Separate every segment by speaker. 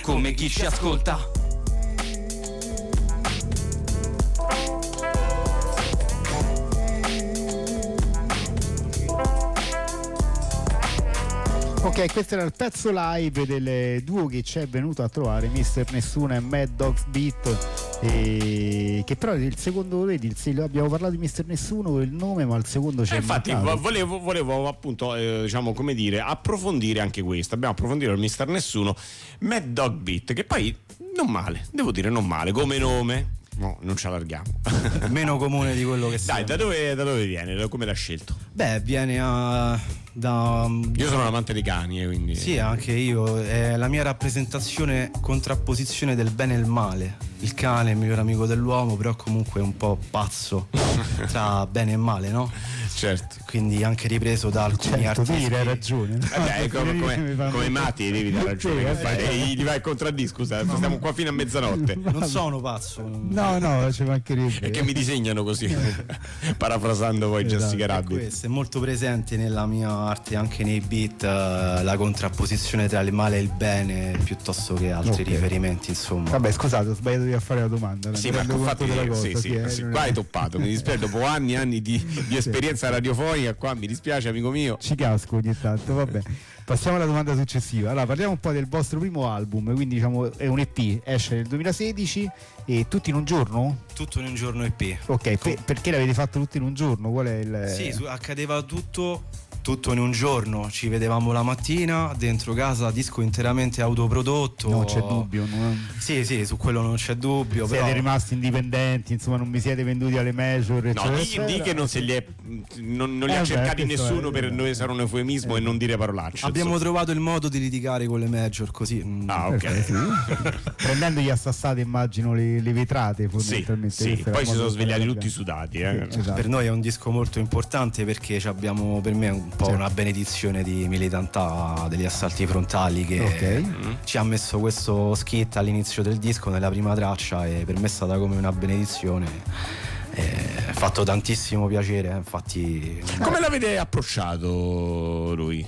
Speaker 1: come chi ci ascolta.
Speaker 2: Ok, questo era il pezzo live del duo che ci è venuto a trovare, Mr. Nessuno e Mad Dogs Beat, che però il secondo, vedi, abbiamo parlato di Mr. Nessuno, il nome, ma il secondo c'è
Speaker 3: infatti volevo appunto diciamo, come dire, approfondire anche questo. Abbiamo approfondito il Mr. Nessuno, Mad Dog Beat, che poi non male, devo dire non male come nome. No, non ci allarghiamo.
Speaker 4: Meno comune di quello che
Speaker 3: dai, da dove viene? Come l'ha scelto?
Speaker 4: Beh, viene da...
Speaker 3: Io sono un amante dei cani, quindi...
Speaker 4: Sì, anche io. È la mia rappresentazione, contrapposizione del bene e il male. Il cane è il miglior amico dell'uomo, però comunque è un po' pazzo tra bene e male, no?
Speaker 3: Certo.
Speaker 4: Quindi anche ripreso da alcuni artisti.
Speaker 2: Hai ragione.
Speaker 3: Come Matti devi dare ragione. Gli vai a contraddire, scusa, stiamo qua fino a mezzanotte.
Speaker 4: Non sono pazzo.
Speaker 2: No, ci mancherebbe.
Speaker 3: È che mi disegnano così, parafrasando poi Jessica Rabbit.
Speaker 4: Questo è molto presente nella mia arte, anche nei beat, la contrapposizione tra il male e il bene, piuttosto che altri riferimenti, insomma.
Speaker 2: Vabbè, scusate, ho sbagliato a fare la domanda.
Speaker 3: Sì, ma infatti qua hai toppato. Mi dispiace, dopo anni e anni di esperienza radiofonica, qua mi dispiace, amico mio.
Speaker 2: Ci casco ogni tanto, vabbè. Passiamo alla domanda successiva. Allora, parliamo un po' del vostro primo album, quindi diciamo è un EP, esce nel 2016 e Tutti in un giorno?
Speaker 4: Tutto in un giorno EP.
Speaker 2: Ok, perché l'avete fatto tutto in un giorno? Qual è il...
Speaker 4: Sì, accadeva tutto in un giorno, ci vedevamo la mattina dentro casa, disco interamente autoprodotto.
Speaker 2: Non c'è dubbio.
Speaker 4: Sì, su quello non c'è dubbio.
Speaker 2: Siete
Speaker 4: però...
Speaker 2: rimasti indipendenti, insomma, non vi siete venduti alle major.
Speaker 3: No, di che non se li è, non li ha cercati nessuno, per noi sarà un eufemismo e non dire parolacce.
Speaker 4: Abbiamo trovato il modo di litigare con le major così.
Speaker 3: Ah, ok.
Speaker 2: Sì. Prendendogli a sassate, immagino, le vetrate fondamentalmente.
Speaker 3: Sì. Poi si sono svegliati tutti sudati.
Speaker 2: Esatto.
Speaker 4: Per noi è un disco molto importante perché abbiamo, per me, un po' una benedizione di militantà degli assalti frontali che ci ha messo questo skit all'inizio del disco, nella prima traccia, e per me è stata come una benedizione. Ha fatto tantissimo piacere, infatti.
Speaker 3: Come l'avete approcciato lui?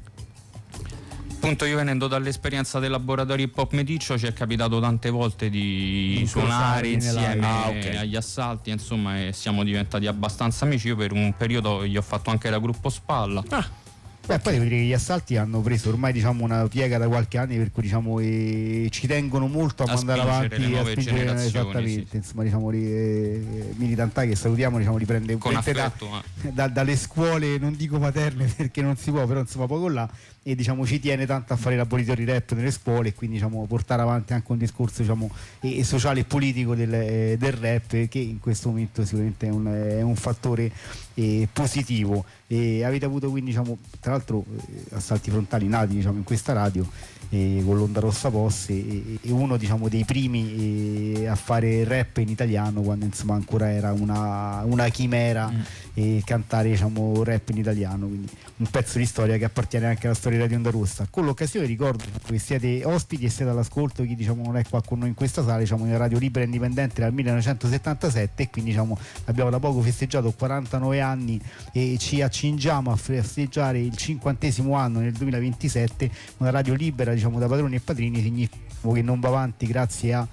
Speaker 1: Appunto, io venendo dall'esperienza del laboratorio Hip Hop Meticcio, ci è capitato tante volte di suonare insieme agli assalti, insomma, e siamo diventati abbastanza amici. Io per un periodo gli ho fatto anche da gruppo Spalla.
Speaker 2: Beh, poi devo dire che gli assalti hanno preso ormai, diciamo, una piega da qualche anno, per cui, diciamo, ci tengono molto a mandare avanti,
Speaker 1: le nuove generazioni,
Speaker 2: esattamente,
Speaker 1: sì.
Speaker 2: Insomma, diciamo, Militantà, che salutiamo, diciamo, li prende
Speaker 1: con affetto,
Speaker 2: dalle scuole, non dico materne perché non si può, però insomma poco là, e diciamo ci tiene tanto a fare l'abolitore rap nelle scuole, e quindi diciamo portare avanti anche un discorso, diciamo, sociale e politico del rap, che in questo momento sicuramente è un fattore positivo. E avete avuto quindi, diciamo, tra l'altro, assalti frontali nati, diciamo, in questa radio con l'Onda Rossa Posse, e uno, diciamo, dei primi a fare rap in italiano, quando insomma ancora era una chimera cantare, diciamo, rap in italiano, quindi un pezzo di storia che appartiene anche alla storia di Onda Rossa. Con l'occasione ricordo che siete ospiti e siete all'ascolto, chi, diciamo, non è qua con noi in questa sala, diciamo, in Radio Libera Indipendente dal 1977, e quindi, diciamo, abbiamo da poco festeggiato 49 anni e ci accingiamo a festeggiare il 50° anno nel 2027. Una radio libera, diciamo, da padroni e padrini significa che non va avanti grazie a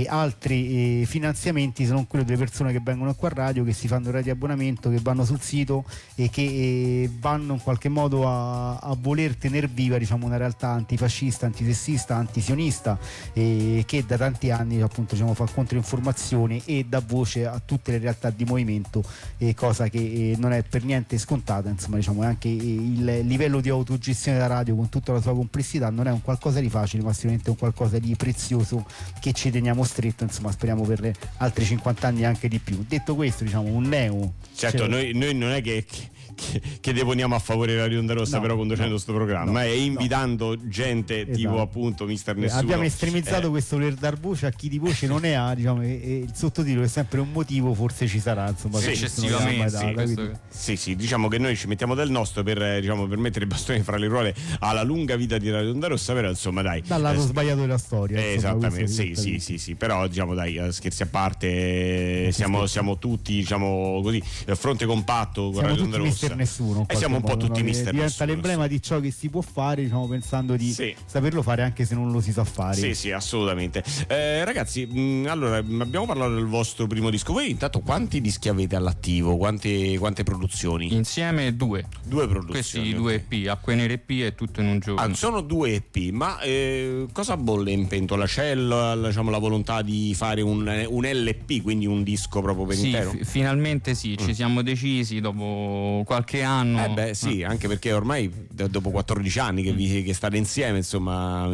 Speaker 2: altri finanziamenti, se non quello delle persone che vengono qua a radio, che si fanno radio abbonamento, che vanno sul sito e che vanno in qualche modo a voler tenere viva, diciamo, una realtà antifascista, antisessista, antisionista, che da tanti anni, appunto, diciamo, fa controinformazione e dà voce a tutte le realtà di movimento, cosa che non è per niente scontata. Insomma, diciamo, anche il livello di autogestione della radio, con tutta la sua complessità, non è un qualcosa di facile, ma sicuramente un qualcosa di prezioso che ci teniamo stretto, insomma, speriamo per altri 50 anni anche di più. Detto questo, diciamo, un neo.
Speaker 3: Certo, noi non è che deponiamo a favore della Radio Onda Rossa, però conducendo questo programma e invitando gente tipo, appunto, Mister Nessuno. Abbiamo
Speaker 2: estremizzato questo voler dar voce a chi di voce non ne ha, diciamo, e il sottotitolo è sempre un motivo, forse ci sarà, insomma,
Speaker 1: eccessivamente.
Speaker 3: Sì, diciamo che noi ci mettiamo del nostro per, diciamo, per mettere i bastoni fra le ruote alla lunga vita di Radio Onda Rossa, però insomma, dai,
Speaker 2: dal lato sbagliato della storia, insomma,
Speaker 3: esattamente. Sì, però, diciamo, dai, scherzi a parte, siamo tutti, diciamo così, fronte compatto.
Speaker 2: Siamo tutti mister nessuno.
Speaker 3: E siamo un po' tutti mister
Speaker 2: diventa
Speaker 3: nessuno.
Speaker 2: l'emblema di ciò che si può fare, diciamo, pensando di saperlo fare anche se non lo si sa fare.
Speaker 3: Sì, assolutamente. Ragazzi, allora abbiamo parlato del vostro primo disco. Voi intanto quanti dischi avete all'attivo? Quante produzioni?
Speaker 1: Insieme 2
Speaker 3: produzioni.
Speaker 1: Questi 2 EP, Acque Nere EP e Tutto in un giorno.
Speaker 3: Sono 2 EP, ma cosa bolle in pentola? C'è la volontà di fare un LP, quindi un disco proprio per intero?
Speaker 1: Finalmente ci siamo decisi dopo qualche anno.
Speaker 3: Anche perché ormai dopo 14 anni che state insieme, insomma,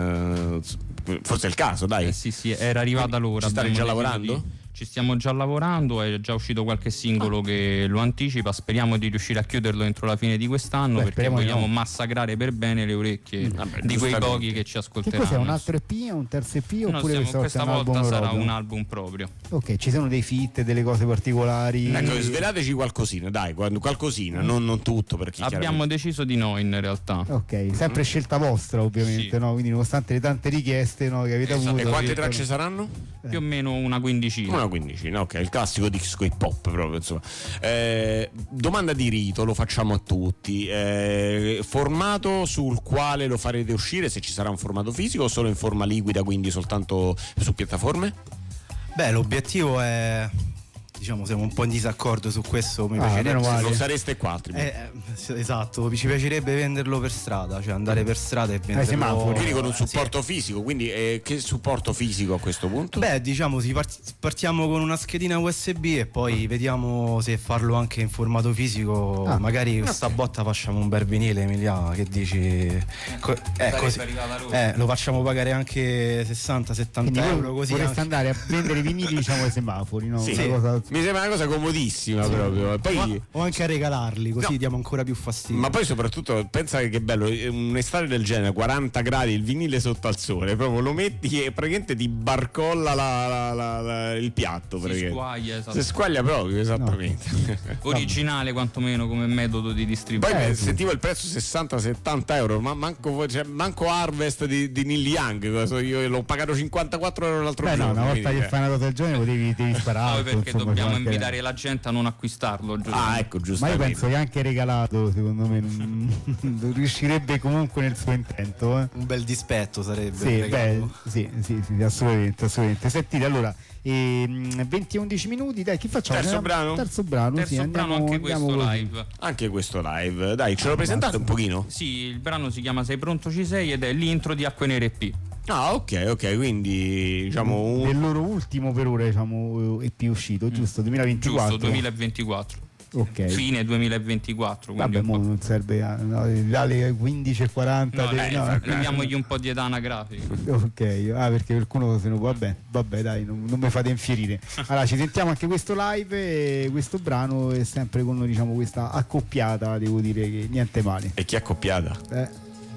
Speaker 3: forse è il caso, dai.
Speaker 1: Sì, era arrivata l'ora.
Speaker 3: Ci state già lavorando?
Speaker 1: Ci stiamo già lavorando, è già uscito qualche singolo che lo anticipa, speriamo di riuscire a chiuderlo entro la fine di quest'anno, perché vogliamo massacrare per bene le orecchie di quei pochi che ci ascolteranno.
Speaker 2: Che cos'è, un altro EP, un terzo EP oppure
Speaker 1: questa volta sarà un album proprio?
Speaker 2: Ok, ci sono dei feat, delle cose particolari?
Speaker 3: Ecco, svelateci qualcosina, dai, qualcosina, non tutto, perché
Speaker 1: abbiamo deciso di no in realtà.
Speaker 2: Ok, sempre scelta vostra ovviamente, no? Quindi nonostante le tante richieste, no, che avete avuto.
Speaker 3: E quante tracce saranno?
Speaker 1: Più o meno una quindicina.
Speaker 3: Ok, il classico disco hip hop proprio, insomma. Domanda di rito, lo facciamo a tutti. Formato sul quale lo farete uscire, se ci sarà un formato fisico o solo in forma liquida, quindi soltanto su piattaforme?
Speaker 4: L'obiettivo è, diciamo, siamo un po' in disaccordo su questo. Mi piacerebbe,
Speaker 3: non sareste qua
Speaker 4: esatto, ci piacerebbe venderlo per strada, cioè andare per strada e venderlo.
Speaker 3: Quindi con un supporto fisico, quindi che supporto fisico a questo punto?
Speaker 4: Diciamo partiamo con una schedina USB e poi vediamo se farlo anche in formato fisico. Magari questa botta facciamo un bel vinile, Emiliano, che dici? Così, lo facciamo pagare anche 60-70 euro, così
Speaker 2: vorreste andare a vendere vinili, diciamo, ai semafori, no?
Speaker 3: Sì. Mi sembra una cosa comodissima proprio. Poi,
Speaker 2: o anche a regalarli, così diamo ancora più fastidio.
Speaker 3: Ma poi soprattutto pensa che bello, un'estate del genere, 40 gradi, il vinile sotto al sole, proprio lo metti e praticamente ti barcolla il piatto. Si squaglia proprio, esattamente.
Speaker 1: Originale quantomeno come metodo di distribuzione.
Speaker 3: Poi sentivo il prezzo 60-70 euro, ma manco Harvest di Neil Young, io l'ho pagato 54 euro l'altro giorno.
Speaker 2: Una volta che fai una cosa del genere devi sparare.
Speaker 1: Poi perché dobbiamo invitare la gente a non acquistarlo.
Speaker 3: Ecco, giustamente.
Speaker 2: Ma io penso che anche regalato, secondo me, non riuscirebbe comunque nel suo intento.
Speaker 4: Un bel dispetto sarebbe.
Speaker 2: Sì, assolutamente. Sentite, allora, 20-11 minuti, dai, chi facciamo?
Speaker 3: Terzo brano,
Speaker 1: andiamo, anche questo live.
Speaker 3: Anche questo live, dai, ce lo presentate un pochino?
Speaker 1: Sì, il brano si chiama Sei pronto ci sei ed è l'intro di Acque Nere EP.
Speaker 3: Ok, quindi diciamo
Speaker 2: il loro ultimo per ora, diciamo, EP uscito, giusto? 2024.
Speaker 1: Giusto, 2024.
Speaker 2: Ok.
Speaker 1: Fine 2024.
Speaker 2: Vabbè, non serve dalle 15:40.
Speaker 1: Prendiamogli un po' di età anagrafica.
Speaker 2: Ok, perché qualcuno se no vabbè dai, non mi fate infierire. Allora ci sentiamo anche questo live, e questo brano è sempre con, diciamo, questa accoppiata, devo dire che niente male.
Speaker 3: E chi è accoppiata?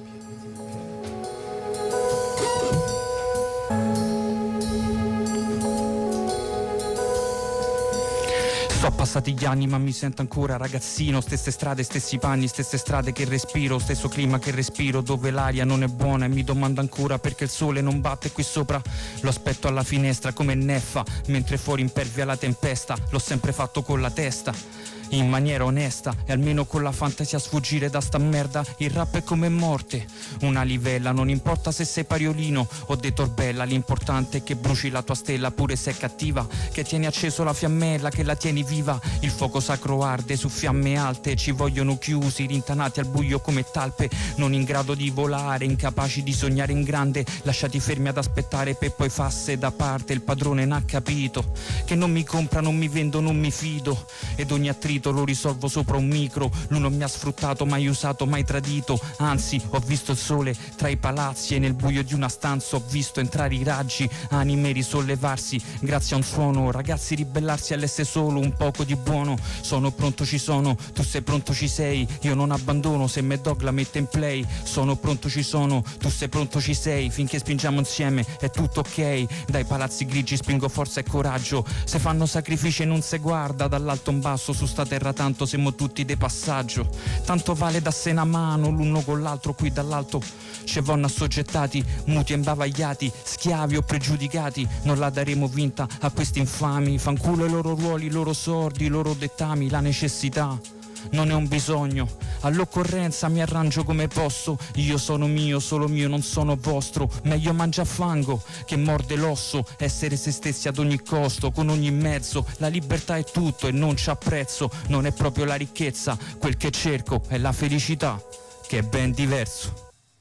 Speaker 1: Sono passati gli anni ma mi sento ancora ragazzino. Stesse strade, stessi panni, stesse strade che respiro. Stesso clima che respiro, dove l'aria non è buona. E mi domando ancora perché il sole non batte qui sopra. Lo aspetto alla finestra come neffa, mentre fuori impervia la tempesta. L'ho sempre fatto con la testa, in maniera onesta, e almeno con la fantasia sfuggire da sta merda. Il rap è come morte, una livella. Non importa se sei pariolino o de torbella, l'importante è che bruci la tua stella, pure se è cattiva, che tieni acceso la fiammella, che la tieni viva. Il fuoco sacro arde su fiamme alte. Ci vogliono chiusi, rintanati al buio come talpe, non in grado di volare, incapaci di sognare in grande, lasciati fermi ad aspettare per poi fasse da parte. Il padrone n'ha capito che non mi compra, non mi vendo, non mi fido, ed ogni attrito lo risolvo sopra un micro. Lui non mi ha sfruttato, mai usato, mai tradito. Anzi, ho visto il sole tra i palazzi e nel buio di una stanza ho visto entrare i raggi, anime risollevarsi grazie a un suono, ragazzi ribellarsi all'essere solo un poco di buono. Sono pronto, ci sono, tu sei pronto, ci sei. Io non abbandono se Mad Dog la mette in play. Sono pronto, ci sono, tu sei pronto, ci sei. Finché spingiamo insieme è tutto ok. Dai palazzi grigi spingo forza e coraggio. Se fanno sacrifici e non se guarda dall'alto in basso su sta sta terra tanto, siamo tutti de passaggio. Tanto vale da se una mano l'uno con l'altro, qui dall'alto ci vanno assoggettati, muti e imbavagliati, schiavi o pregiudicati. Non la daremo vinta a questi infami, fanculo i loro ruoli, i loro sordi, i loro dettami. La necessità non è un bisogno, all'occorrenza mi arrangio come posso. Io sono mio, solo mio, non sono vostro. Meglio mangia fango che morde l'osso, essere se stessi ad ogni costo, con ogni mezzo. La libertà è tutto e non c'ha prezzo. Non è proprio la ricchezza quel che cerco, è la felicità che è ben diverso.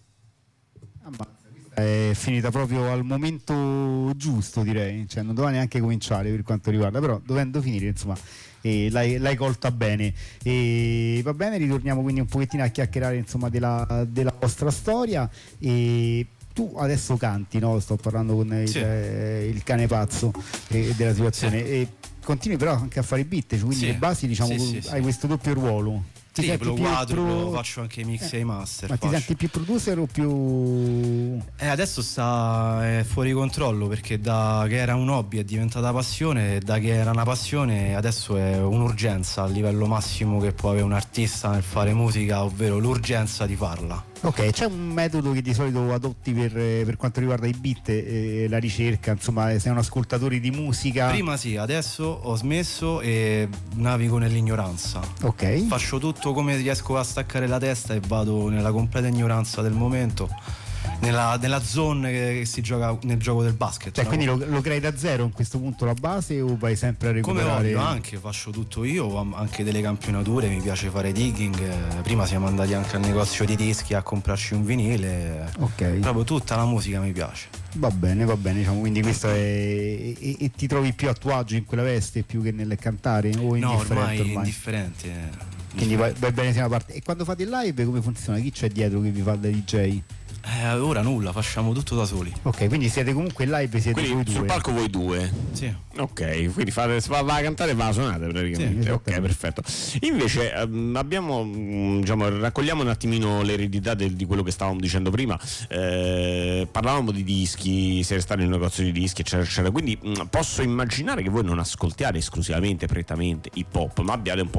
Speaker 2: È finita proprio al momento giusto, direi, cioè non doveva neanche cominciare per quanto riguarda, però dovendo finire, insomma, l'hai colta bene. E va bene, ritorniamo quindi un pochettino a chiacchierare, insomma, della vostra storia. E tu adesso canti, no? Sto parlando con il cane pazzo della situazione, e continui però anche a fare i beat, quindi le basi, diciamo, hai questo doppio ruolo.
Speaker 4: Triplo, quadruplo, faccio anche i mix e i master.
Speaker 2: Ma ti senti più producer o più...
Speaker 4: adesso sta fuori controllo, perché da che era un hobby è diventata passione, e da che era una passione adesso è un'urgenza, a livello massimo che può avere un artista nel fare musica, ovvero l'urgenza di farla.
Speaker 2: Ok, c'è un metodo che di solito adotti per quanto riguarda i beat, la ricerca, insomma, sei un ascoltatore di musica?
Speaker 4: Prima sì, adesso ho smesso e navigo nell'ignoranza.
Speaker 2: Ok.
Speaker 4: Faccio tutto come riesco a staccare la testa e vado nella completa ignoranza del momento, nella zone che si gioca nel gioco del basket.
Speaker 2: Cioè, quindi lo crei da zero in questo punto la base, o vai sempre a recuperare?
Speaker 4: Come anche faccio tutto io, ho anche delle campionature, mi piace fare digging. Prima siamo andati anche al negozio di dischi a comprarci un vinile.
Speaker 2: Ok.
Speaker 4: Proprio tutta la musica mi piace.
Speaker 2: Va bene, diciamo, quindi questo è... E ti trovi più a tuo agio in quella veste più che nel cantare? O
Speaker 4: no, ormai
Speaker 2: ormai?
Speaker 4: Indifferente.
Speaker 2: Quindi vai bene sia una parte. E quando fate il live come funziona? Chi c'è dietro che vi fa da DJ?
Speaker 4: Ora nulla, facciamo tutto da soli.
Speaker 2: Ok, quindi siete comunque in live, siete
Speaker 3: quindi
Speaker 2: voi due.
Speaker 3: Sul palco voi due?
Speaker 4: Sì.
Speaker 3: Ok, quindi va a cantare e va a suonare praticamente. Sì, ok, perfetto. Invece abbiamo, diciamo, raccogliamo un attimino l'eredità di quello che stavamo dicendo prima. Parlavamo di dischi, siete stati in un negozio di dischi, eccetera, eccetera. Quindi posso immaginare che voi non ascoltiate esclusivamente, prettamente hip hop, ma abbiate un po'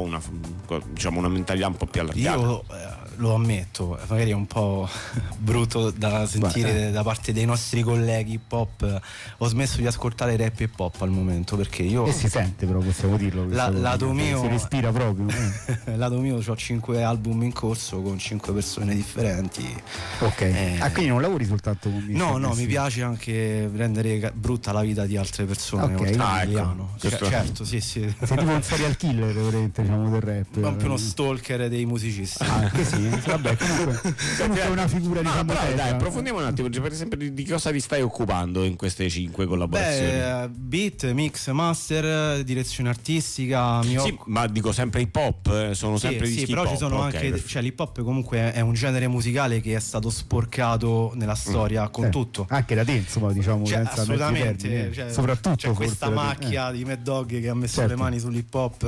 Speaker 3: una mentalità un po' più allargata.
Speaker 4: Io lo ammetto, magari è un po' brutto da sentire da parte dei nostri colleghi hip hop. Ho smesso di ascoltare rap e hip hop al momento, perché io...
Speaker 2: E si sente, però possiamo dirlo.
Speaker 4: Lato mio...
Speaker 2: Si respira proprio.
Speaker 4: Lato mio, ho 5 album in corso con 5 persone differenti.
Speaker 2: Ok. Quindi non lavori soltanto con me?
Speaker 4: No, mi piace anche rendere brutta la vita di altre persone.
Speaker 2: Ok.
Speaker 3: Ecco.
Speaker 4: Certo, sì. Sei
Speaker 2: tipo un serial killer, diciamo, del rap.
Speaker 4: Proprio uno stalker dei musicisti.
Speaker 2: Anche sì. Vabbè, comunque è una figura di
Speaker 3: dai, approfondiamo un attimo, per esempio, di cosa vi stai occupando in queste 5 collaborazioni?
Speaker 4: Beat, mix, master, direzione artistica.
Speaker 3: Sì, ma dico sempre hip hop, sono sempre dischi
Speaker 4: però
Speaker 3: hip hop.
Speaker 4: Ci sono anche, cioè l'hip hop comunque è un genere musicale che è stato sporcato nella storia con tutto.
Speaker 2: Anche da te, insomma, diciamo,
Speaker 4: assolutamente,
Speaker 2: soprattutto
Speaker 4: c'è questa macchia di Mad Dog che ha messo le mani sull'hip hop.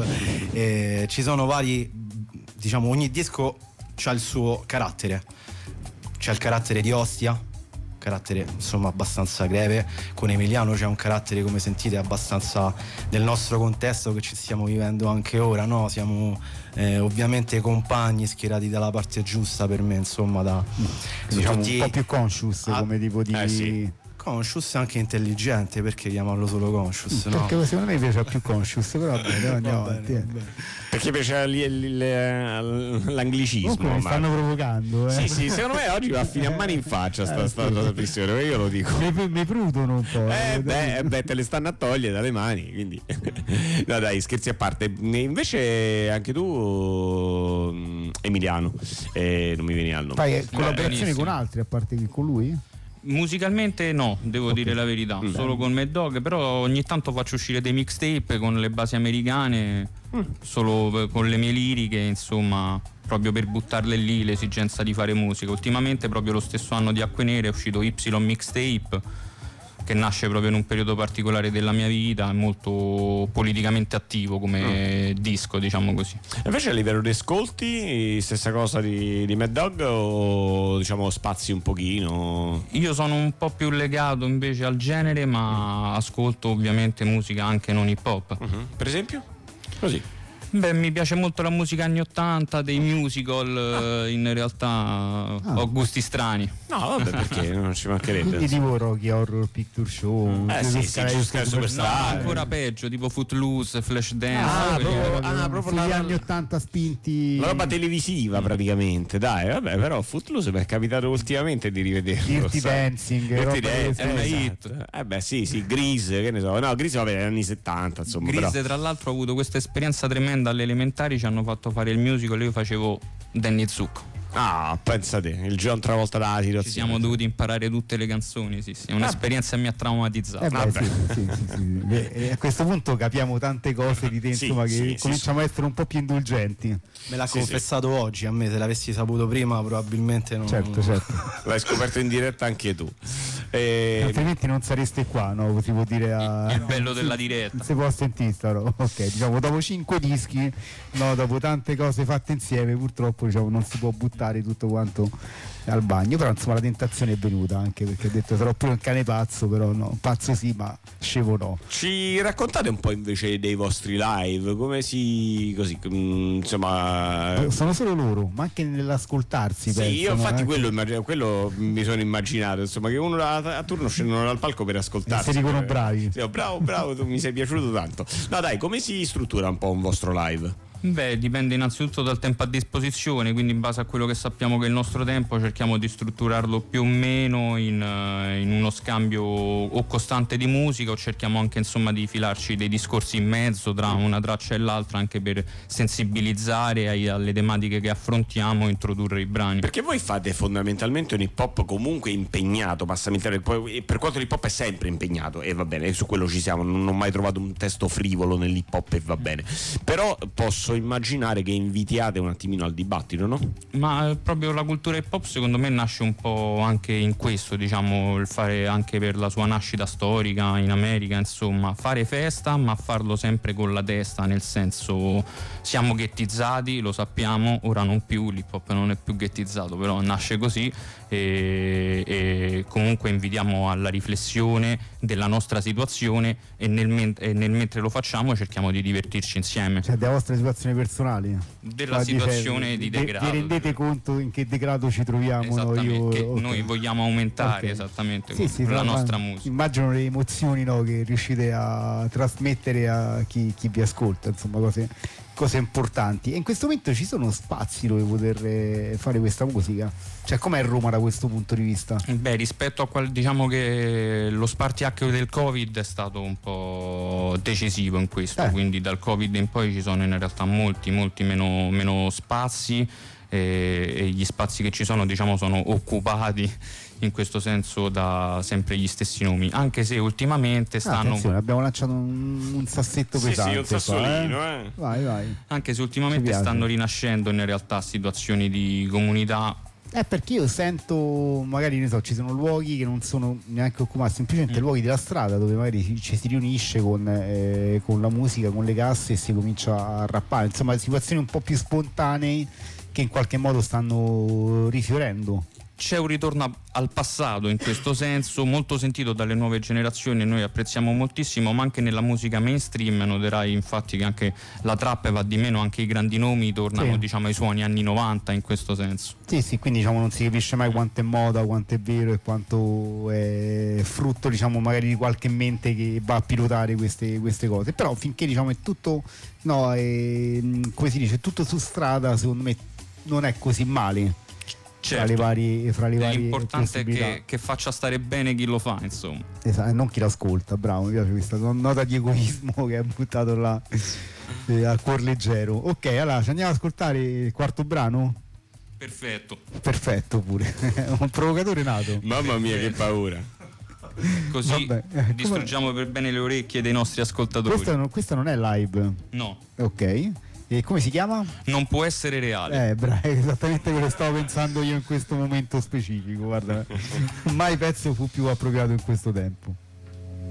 Speaker 4: Ci sono vari, diciamo, ogni disco c'ha il suo carattere. C'è il carattere di Ostia, carattere insomma abbastanza greve. Con Emiliano c'è un carattere, come sentite, abbastanza del nostro contesto che ci stiamo vivendo anche ora, no? Siamo ovviamente compagni schierati dalla parte giusta, per me, insomma,
Speaker 2: diciamo un po' più conscious come tipo di...
Speaker 4: Sì. Conscious è anche intelligente, perché chiamarlo solo conscious?
Speaker 2: Perché no? Secondo me piace più conscious, però andiamo avanti.
Speaker 3: Perché piace l'anglicismo.
Speaker 2: Comunque mi stanno provocando.
Speaker 3: Sì, secondo me oggi va a finire a mani in faccia sta trasmissione, io lo dico.
Speaker 2: Mi prudono un po'.
Speaker 3: Te le stanno a togliere dalle mani, quindi no, dai, scherzi a parte. Invece anche tu, Emiliano, non mi viene al nome.
Speaker 2: Fai collaborazioni con altri a parte che con lui?
Speaker 1: Musicalmente no, devo dire la verità, solo con Mad Dog, però ogni tanto faccio uscire dei mixtape con le basi americane, solo con le mie liriche, insomma, proprio per buttarle lì, l'esigenza di fare musica. Ultimamente, proprio lo stesso anno di Acque Nere, è uscito Y Mixtape, che nasce proprio in un periodo particolare della mia vita, è molto politicamente attivo come disco, diciamo così.
Speaker 3: Invece a livello di ascolti, stessa cosa di Mad Dog, o diciamo spazi un pochino?
Speaker 1: Io sono un po' più legato invece al genere, ma ascolto ovviamente musica anche non hip hop.
Speaker 3: Per esempio? Così.
Speaker 1: Beh, mi piace molto la musica anni 80, dei musical, in realtà ho gusti strani.
Speaker 3: No, vabbè, perché non ci mancherebbe.
Speaker 2: Quindi tipo Rocky Horror Picture Show,
Speaker 3: sì, Superstar.
Speaker 1: No, ancora peggio, tipo Footloose, Flashdance.
Speaker 2: Proprio gli anni 80 spinti.
Speaker 3: La roba televisiva praticamente, dai, vabbè, però Footloose mi è capitato ultimamente di rivederlo.
Speaker 2: Dirty Dancing,
Speaker 3: è una hit. Beh, sì, Grease, che ne so. No, Grease vabbè, negli anni 70, insomma.
Speaker 1: Grease,
Speaker 3: però.
Speaker 1: tra l'altro, ho avuto questa esperienza tremenda alle elementari, ci hanno fatto fare il musical, io facevo Danny Zucco.
Speaker 3: Ah, pensate, il John Travolta da situazione.
Speaker 1: Ci siamo dovuti imparare tutte le canzoni, sì, è un'esperienza che mi ha traumatizzato.
Speaker 2: Sì. A questo punto capiamo tante cose di te, insomma, che cominciamo a essere un po' più indulgenti.
Speaker 4: Me l'ha confessato oggi, a me se l'avessi saputo prima probabilmente non.
Speaker 2: Certo.
Speaker 3: L'hai scoperto in diretta anche tu.
Speaker 2: Altrimenti non sareste qua, no? Si può dire
Speaker 1: il bello della diretta.
Speaker 2: Non si può sentire sta roba. Ok, diciamo dopo 5 dischi, no, dopo tante cose fatte insieme, purtroppo diciamo non si può buttare tutto quanto al bagno, però insomma la tentazione è venuta, anche perché ho detto sarò pure un cane pazzo, però no, pazzo sì, ma scemo no.
Speaker 3: Ci raccontate un po' invece dei vostri live, come così, insomma,
Speaker 2: sono solo loro, ma anche nell'ascoltarsi.
Speaker 3: Sì, io infatti quello mi sono immaginato, insomma, che uno a turno scendono dal palco per ascoltarsi.
Speaker 2: Si dicono bravi.
Speaker 3: Sì, bravo, tu mi sei piaciuto tanto. No, dai, come si struttura un po' un vostro live?
Speaker 1: Beh, dipende innanzitutto dal tempo a disposizione, quindi in base a quello che sappiamo che è il nostro tempo cerchiamo di strutturarlo più o meno in uno scambio o costante di musica, o cerchiamo anche insomma di filarci dei discorsi in mezzo tra una traccia e l'altra, anche per sensibilizzare alle tematiche che affrontiamo e introdurre i brani.
Speaker 3: Perché voi fate fondamentalmente un hip hop comunque impegnato, passami il termine, per quanto l'hip hop è sempre impegnato e va bene, su quello ci siamo, non ho mai trovato un testo frivolo nell'hip hop e va bene, però posso immaginare che invitiate un attimino al dibattito, no?
Speaker 1: Ma proprio la cultura hip hop secondo me nasce un po' anche in questo, diciamo, il fare anche per la sua nascita storica in America, insomma, fare festa ma farlo sempre con la testa, nel senso siamo ghettizzati, lo sappiamo, ora non più, l'hip hop non è più ghettizzato, però nasce così e comunque invitiamo alla riflessione della nostra situazione e nel mentre lo facciamo cerchiamo di divertirci insieme.
Speaker 2: Cioè della vostra situazione personale?
Speaker 1: Della situazione di degrado.
Speaker 2: Vi rendete conto in che degrado ci troviamo?
Speaker 1: Noi vogliamo aumentare esattamente con la nostra musica.
Speaker 2: Immagino le emozioni, no, che riuscite a trasmettere a chi vi ascolta, insomma cose importanti. E in questo momento ci sono spazi dove poter fare questa musica? Cioè com'è Roma da questo punto di vista? Beh,
Speaker 1: rispetto a diciamo che lo spartiacque del Covid è stato un po' decisivo in questo, quindi dal Covid in poi ci sono in realtà molti meno spazi e gli spazi che ci sono, diciamo, sono occupati in questo senso da sempre gli stessi nomi, anche se ultimamente stanno
Speaker 2: abbiamo lanciato un sassetto pesante.
Speaker 3: Sì, un sassolino,
Speaker 2: Vai.
Speaker 1: Anche se ultimamente stanno rinascendo in realtà situazioni di comunità.
Speaker 2: Perché io sento, magari ne so, ci sono luoghi che non sono neanche occupati, semplicemente luoghi della strada dove magari ci si riunisce con la musica, con le casse e si comincia a rappare, insomma situazioni un po' più spontanee che in qualche modo stanno rifiorendo.
Speaker 1: C'è un ritorno al passato in questo senso, molto sentito dalle nuove generazioni, e noi apprezziamo moltissimo, ma anche nella musica mainstream noterai infatti che anche la trap va di meno, anche i grandi nomi tornano diciamo ai suoni anni 90 in questo senso.
Speaker 2: Sì, quindi diciamo non si capisce mai quanto è moda, quanto è vero e quanto è frutto diciamo magari di qualche mente che va a pilotare queste cose, però finché diciamo è tutto come si dice, tutto su strada, secondo me non è così male.
Speaker 1: Certo.
Speaker 2: Fra le varie
Speaker 1: l'importante è che faccia stare bene chi lo fa, insomma.
Speaker 2: Esatto, non chi l'ascolta, bravo, mi piace questa nota di egoismo che hai buttato là a cuor leggero. Ok, allora ci andiamo ad ascoltare il quarto brano?
Speaker 1: Perfetto
Speaker 2: pure. Un provocatore nato.
Speaker 3: Mamma mia, che paura.
Speaker 1: Così distruggiamo per bene le orecchie dei nostri ascoltatori.
Speaker 2: Questa non è live?
Speaker 1: No.
Speaker 2: Ok. E come si chiama?
Speaker 1: Non può essere reale.
Speaker 2: Bravo, è esattamente quello che stavo pensando io in questo momento specifico. Guarda, mai pezzo fu più appropriato in questo tempo.